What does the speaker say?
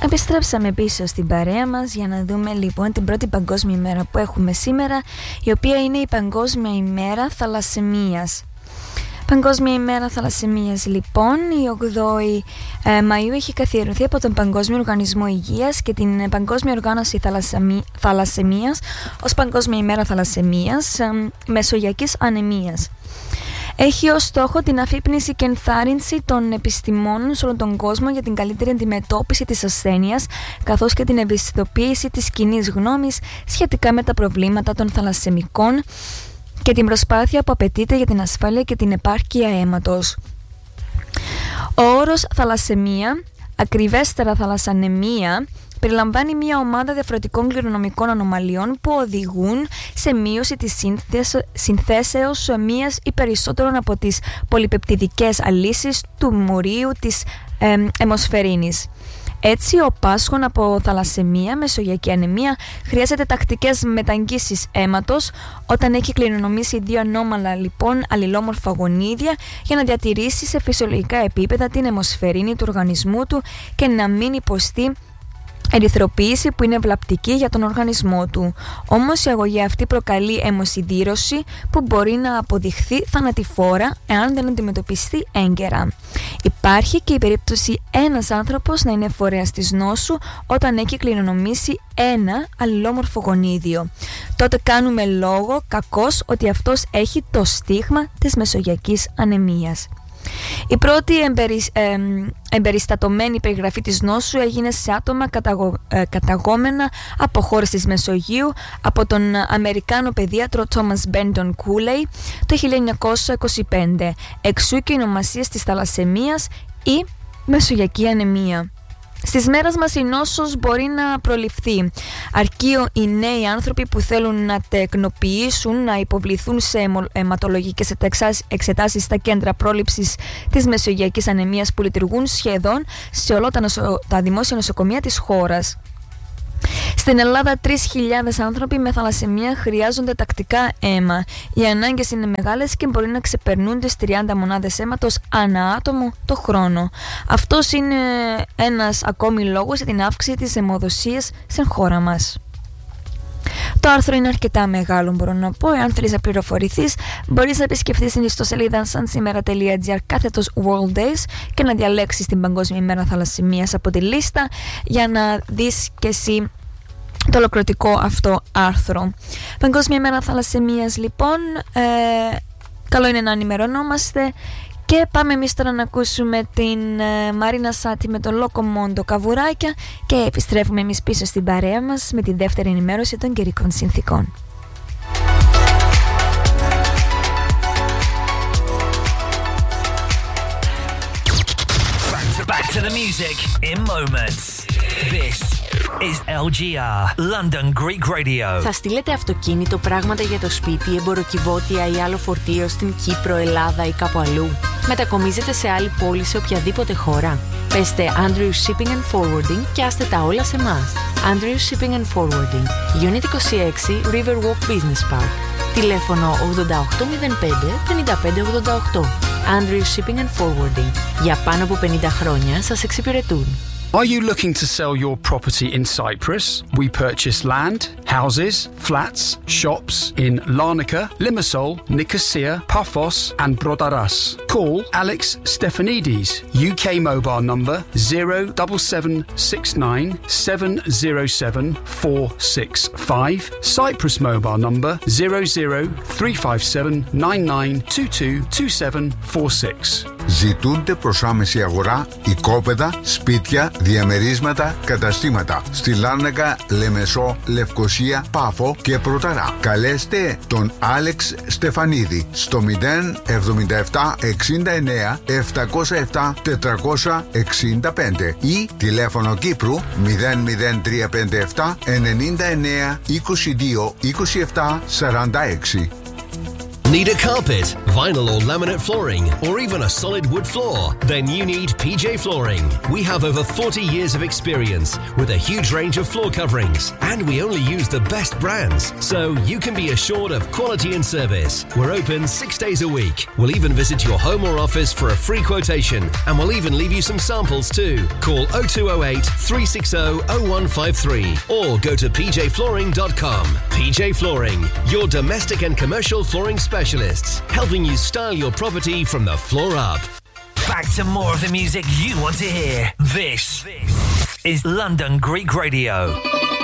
Επιστρέψαμε πίσω στην παρέα μας για να δούμε λοιπόν την πρώτη παγκόσμια ημέρα που έχουμε σήμερα, η οποία είναι η Παγκόσμια ημέρα θαλασσαιμίας. Παγκόσμια ημέρα θαλασσαιμίας λοιπόν, η 8η Μαΐου έχει καθιερωθεί από τον Παγκόσμιο Οργανισμό Υγείας και την Παγκόσμια Οργάνωση Θαλασσαιμίας ως Παγκόσμια ημέρα θαλασσαιμίας μεσογειακής ανεμίας. Έχει ως στόχο την αφύπνιση και ενθάρρυνση των επιστημόνων σε όλο τον κόσμο για την καλύτερη αντιμετώπιση της ασθένειας, καθώς και την ευαισθητοποίηση της κοινής γνώμης σχετικά με τα προβλήματα των θαλασσαιμικών και την προσπάθεια που απαιτείται για την ασφάλεια και την επάρκεια αίματος. Ο όρος θαλασσαιμία, ακριβέστερα θαλασσανεμία, περιλαμβάνει μια ομάδα διαφορετικών κληρονομικών ανομαλιών που οδηγούν σε μείωση της συνθέσεως μίας ή περισσότερων από τις πολυπεπτιδικές αλύσεις του μορίου της αιμοσφαιρίνης. Έτσι, ο πάσχων από θαλασσαιμία, μεσογειακή ανεμία, χρειάζεται τακτικές μεταγγίσεις αίματος όταν έχει κληρονομήσει δύο ανώμαλα λοιπόν αλληλόμορφα γονίδια για να διατηρήσει σε φυσιολογικά επίπεδα την αιμοσφαιρίνη του οργανισμού του και να μην υποστεί ερυθροποίηση που είναι βλαπτική για τον οργανισμό του. Όμως η αγωγή αυτή προκαλεί αιμοσιδήρωση που μπορεί να αποδειχθεί θανατηφόρα εάν δεν αντιμετωπιστεί έγκαιρα. Υπάρχει και η περίπτωση ένας άνθρωπος να είναι φορέας της νόσου όταν έχει κληρονομήσει ένα αλληλόμορφο γονίδιο. Τότε κάνουμε λόγο κακώς ότι αυτός έχει το στίγμα της μεσογειακής ανεμίας. Η πρώτη εμπεριστατωμένη περιγραφή της νόσου έγινε σε άτομα καταγόμενα από χώρες της Μεσογείου από τον Αμερικάνο παιδίατρο Thomas Benton Cooley το 1925. Εξού και οι ονομασίες της θαλασσαιμίας ή μεσογειακή ανεμία. Στις μέρες μας η νόσος μπορεί να προληφθεί, αρκεί οι νέοι άνθρωποι που θέλουν να τεκνοποιήσουν να υποβληθούν σε αιματολογικές εξετάσεις στα κέντρα πρόληψης της μεσογειακής ανεμίας που λειτουργούν σχεδόν σε όλα τα δημόσια νοσοκομεία της χώρας. Στην Ελλάδα 3.000 άνθρωποι με θαλασσαιμία χρειάζονται τακτικά αίμα. Οι ανάγκες είναι μεγάλες και μπορεί να ξεπερνούν τις 30 μονάδες αίματος ανά άτομο το χρόνο. Αυτός είναι ένας ακόμη λόγος για την αύξηση της αιμοδοσίας στην χώρα μας. Το άρθρο είναι αρκετά μεγάλο, μπορώ να πω. Εάν θέλεις να πληροφορηθείς, μπορείς να επισκεφτείς την ιστοσελίδα sansimera.gr/World Days και να διαλέξεις την Παγκόσμια ημέρα θαλασσαιμίας από τη λίστα για να δεις και εσύ το ολοκληρωτικό αυτό άρθρο. Παγκόσμια ημέρα θαλασσαιμίας λοιπόν, καλό είναι να ενημερωνόμαστε. Και πάμε εμείς τώρα να ακούσουμε την Μαρίνα Σάτι με τον Λόκο Μόντο Καβουράκια και επιστρέφουμε εμείς πίσω στην παρέα μας με τη δεύτερη ενημέρωση των καιρικών συνθήκων. Back to the music in moments. This is LGR, London Greek Radio. Θα στείλετε αυτοκίνητο, πράγματα για το σπίτι, εμποροκιβώτια ή άλλο φορτίο στην Κύπρο, Ελλάδα ή κάπου αλλού? Μετακομίζετε σε άλλη πόλη, σε οποιαδήποτε χώρα? Πέστε Andrews Shipping and Forwarding και άστε τα όλα σε εμάς. Andrews Shipping and Forwarding, Unit 26, Riverwalk Business Park. Τηλέφωνο 8805 5588. Andrews Shipping and Forwarding. Για πάνω από 50 χρόνια σας εξυπηρετούν. Are you looking to sell your property in Cyprus? We purchase land, houses, flats, shops in Larnaca, Limassol, Nicosia, Paphos and Prodaras. Call Alex Stefanidis, UK mobile number 07769 707 465, Cyprus mobile number 00357 99222746. Ζητούνται προς άμεση αγορά οικόπεδα, σπίτια, διαμερίσματα, καταστήματα στη Λάρνακα, Λεμεσό, Λευκοσία, Πάφο και Πρωταρά. Καλέστε τον Άλεξ Στεφανίδη στο 077 69 707 465 ή τηλέφωνο Κύπρου 00357 99 22 27 46. Need a carpet, vinyl or laminate flooring, or even a solid wood floor? Then you need PJ Flooring. We have over 40 years of experience with a huge range of floor coverings, and we only use the best brands, so you can be assured of quality and service. We're open 6 days a week. We'll even visit your home or office for a free quotation, and we'll even leave you some samples too. Call 0208 360 0153 or go to pjflooring.com. PJ Flooring, your domestic and commercial flooring specialists, helping you style your property from the floor up. Back to more of the music you want to hear. This is London Greek Radio.